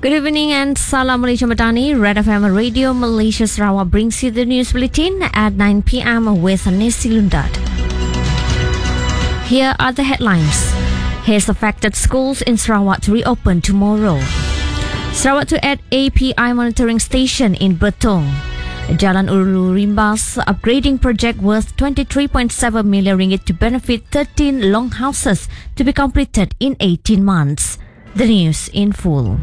Good evening and Salam Malaysia Madani. Red FM Radio Malaysia Sarawak brings you the news bulletin at 9 p.m. with Nesi Lundat. Here are the headlines. Haze affected schools in Sarawak to reopen tomorrow. Sarawak to add API monitoring station in Betong. Jalan Ulu Rimbas upgrading project worth 23.7 million ringgit to benefit 13 longhouses to be completed in 18 months. The news in full.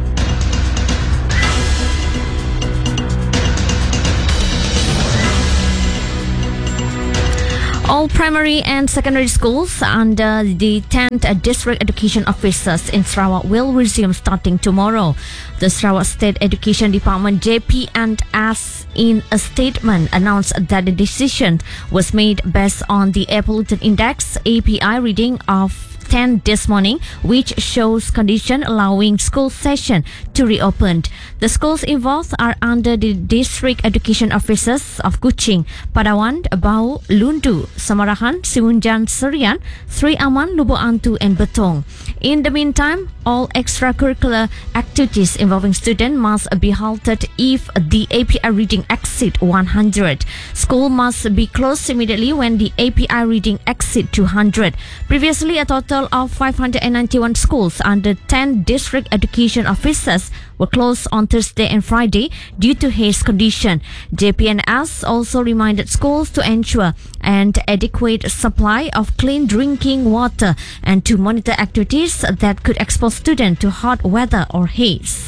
All primary and secondary schools under the 10th District Education Officers in Sarawak will resume starting tomorrow. The Sarawak State Education Department JP&S in a statement announced that the decision was made based on the air pollutant index API reading of 10 this morning, which shows condition allowing school session to reopen. The schools involved are under the District Education Officers of Kuching, Padawan, Bau, Lundu, Samarahan, Simunjan, Serian, Sri Aman, Lubuk Antu and Betong. In the meantime, all extracurricular activities involving students must be halted if the API reading exceeds 100. School must be closed immediately when the API reading exceeds 200. Previously, a total of 591 schools under 10 district education officers were closed on Thursday and Friday due to haze condition. JP&S also reminded schools to ensure an adequate supply of clean drinking water and to monitor activities that could expose students to hot weather or haze.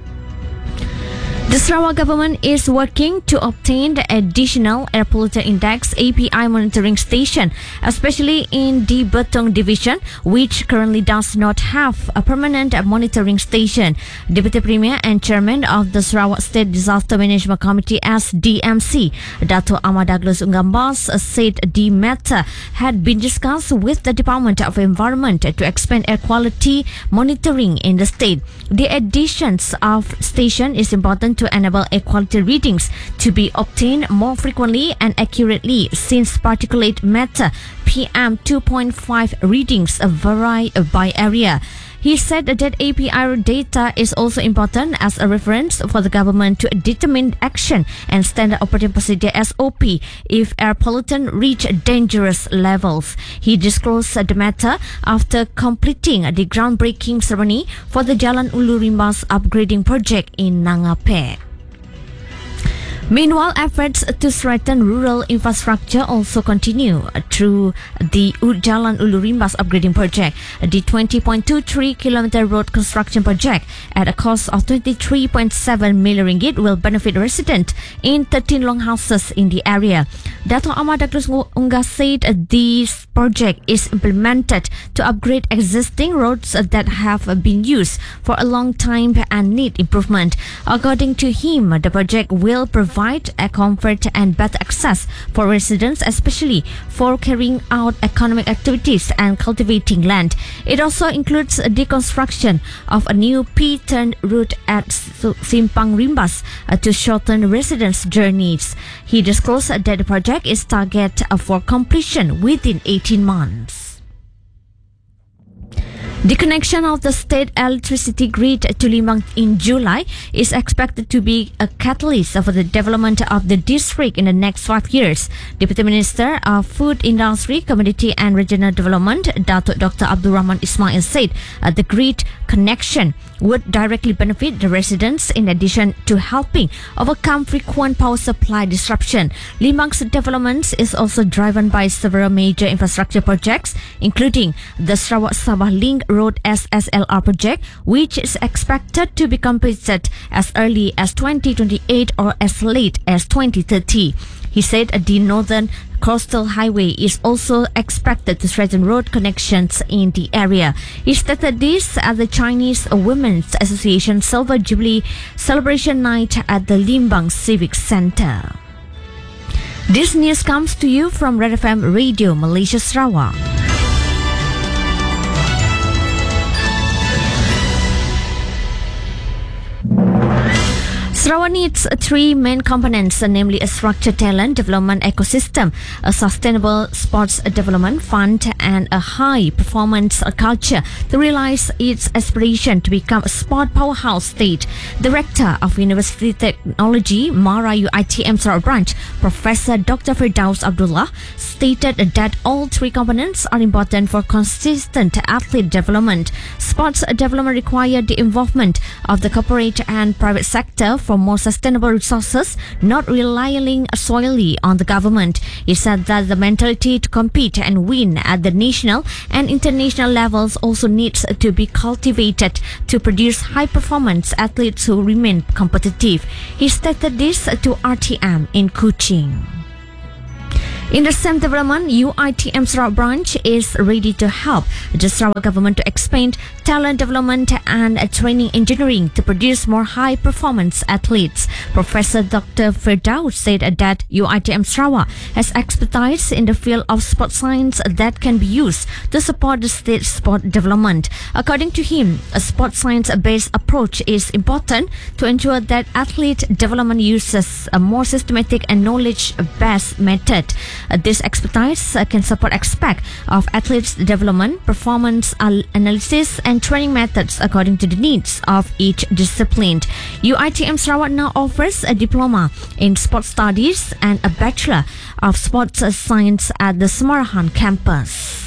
The Sarawak government is working to obtain the additional air pollutant index API monitoring station, especially in the Betong division, which currently does not have a permanent monitoring station. Deputy Premier and Chairman of the Sarawak State Disaster Management Committee (SDMC), Dato' Ahmad Douglas Ungambas, said the matter had been discussed with the Department of Environment to expand air quality monitoring in the state. The additions of station is important to enable air quality readings to be obtained more frequently and accurately, since particulate matter PM 2.5 readings vary by area. He said that API data is also important as a reference for the government to determine action and standard operating procedure SOP if air pollutant reach dangerous levels. He disclosed the matter after completing the groundbreaking ceremony for the Jalan Ulu Rimbas upgrading project in Nangapek. Meanwhile, efforts to strengthen rural infrastructure also continue through the Jalan Ulu Rimbas upgrading project. The 20.23-kilometer road construction project at a cost of 23.7 million ringgit will benefit residents in 13 longhouses in the area. Dato' Ahmad Douglas Unggas said this project is implemented to upgrade existing roads that have been used for a long time and need improvement. According to him, the project will provide a comfort and better access for residents, especially for carrying out economic activities and cultivating land. It also includes the construction of a new P-turn route at Simpang Rimbas to shorten residents' journeys. He disclosed that the project is targeted for completion within 18 months. The connection of the state electricity grid to Limbang in July is expected to be a catalyst for the development of the district in the next 5 years. Deputy Minister of Food Industry, Community and Regional Development, Dato' Dr. Abdul Rahman Ismail said the grid connection would directly benefit the residents in addition to helping overcome frequent power supply disruption. Limbang's development is also driven by several major infrastructure projects, including the Sarawak-Sabah Link Road SSLR project, which is expected to be completed as early as 2028 or as late as 2030. He said the Northern Coastal Highway is also expected to strengthen road connections in the area. He stated this at the Chinese Women's Association Silver Jubilee Celebration Night at the Limbang Civic Centre. This news comes to you from Red FM Radio Malaysia Sarawak. Sarawak needs three main components, namely a structured talent development ecosystem, a sustainable sports development fund, and a high-performance culture to realize its aspiration to become a sport powerhouse state. Director of University Technology, Mara UiTM Sarawak Branch, Professor Dr. Firdaus Abdullah, stated that all three components are important for consistent athlete development. Sports development requires the involvement of the corporate and private sector for more sustainable resources, not relying solely on the government. He said that the mentality to compete and win at the national and international levels also needs to be cultivated to produce high-performance athletes who remain competitive. He stated this to RTM in Kuching. In the same development, UiTM Sarawak Branch is ready to help the Sarawak government to expand talent development and training engineering to produce more high-performance athletes. Professor Dr. Firdaus said that UiTM Sarawak has expertise in the field of sports science that can be used to support the state's sport development. According to him, a sports science-based approach is important to ensure that athlete development uses a more systematic and knowledge-based method. This expertise can support aspects of athletes' development, performance analysis, and training methods according to the needs of each discipline. UiTM Sarawak now offers a diploma in sports studies and a bachelor of sports science at the Semarahan campus.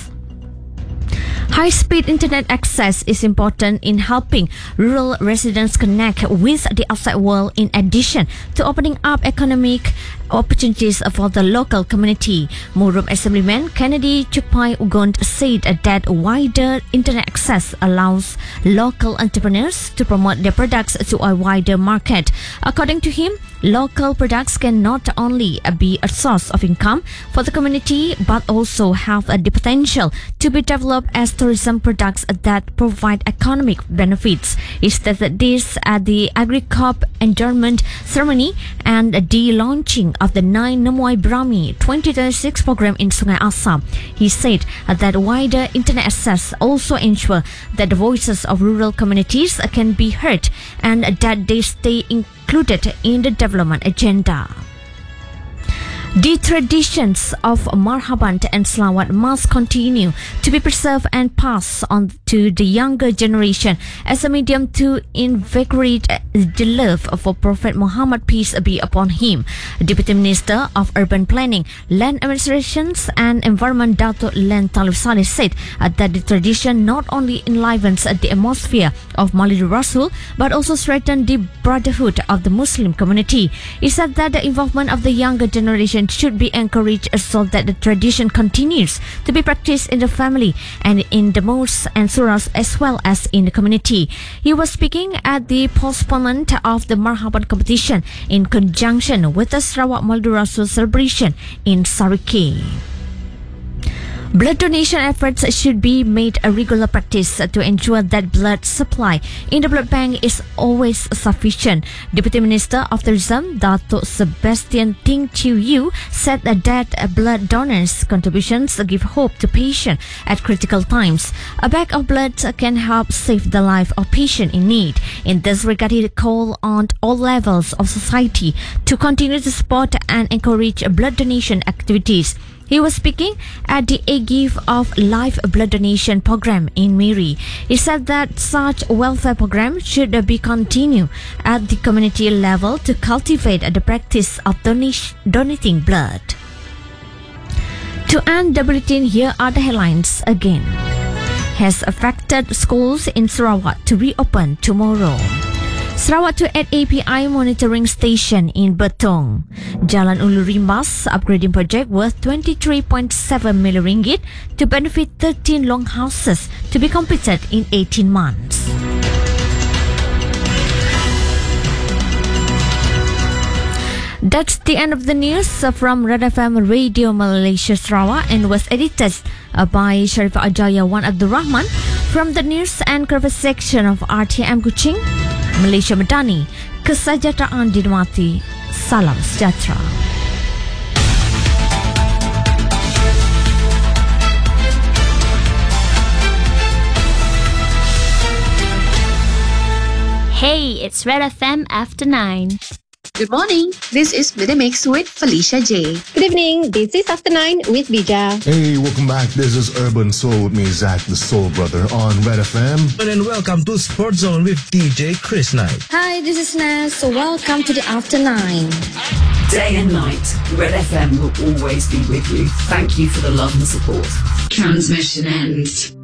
High-speed internet access is important in helping rural residents connect with the outside world in addition to opening up economic opportunities for the local community. Murum Assemblyman Kennedy Chukpai Ugond said that wider internet access allows local entrepreneurs to promote their products to a wider market. According to him, local products can not only be a source of income for the community but also have the potential to be developed as tourism products that provide economic benefits. He stated this at the AgriCorp endorsement ceremony and the launching of the 9 Namuai Brahmi 2026 program in Sungai Asam. He said that wider internet access also ensure that the voices of rural communities can be heard and that they stay included in the development agenda. The traditions of Marhaban and Selawat must continue to be preserved and passed on to the younger generation as a medium to invigorate the love for Prophet Muhammad, peace be upon him. Deputy Minister of Urban Planning, Land Administrations and Environment, Dato' Len Talib Saleh, said that the tradition not only enlivens the atmosphere of Maulidur Rasul but also strengthens the brotherhood of the Muslim community. He said that the involvement of the younger generation should be encouraged so that the tradition continues to be practiced in the family and in the mosques and surahs as well as in the community. He was speaking at the postponement of the Marhaban competition in conjunction with the Sarawak Maulidur Rasul celebration in Sariki. Blood donation efforts should be made a regular practice to ensure that blood supply in the blood bank is always sufficient. Deputy Minister of Tourism, Dato' Sebastian Ting Chiu Yu, said that blood donors' contributions give hope to patients at critical times. A bag of blood can help save the life of patient in need. In this regard, he called on all levels of society to continue to support and encourage blood donation activities. He was speaking at the A Give of Life Blood Donation program in Miri. He said that such welfare programs should be continued at the community level to cultivate the practice of donating blood. To end the bulletin, here are the headlines again. Has affected schools in Sarawak to reopen tomorrow. Sarawak to add API monitoring station in Betong. Jalan Ulu Rimbas upgrading project worth 23.7 million ringgit to benefit 13 longhouses to be completed in 18 months. That's the end of the news from Red FM Radio Malaysia Sarawak and was edited by Sharifah Ajaya Wan Abdul Rahman from the news and cover section of RTM Kuching. Malaysia Madani, kesejahteraan dinikmati. Salam sejahtera. Hey, it's Red FM after 9. Good morning. This is Midmix with Felicia J. Good evening. This is After 9 with Bija. Hey, welcome back. This is Urban Soul with me, Zach the Soul Brother on Red FM. And welcome to Sport Zone with DJ Chris Knight. Hi, this is Naz. So welcome to the After 9. Day and night, Red FM will always be with you. Thank you for the love and support. Transmission ends.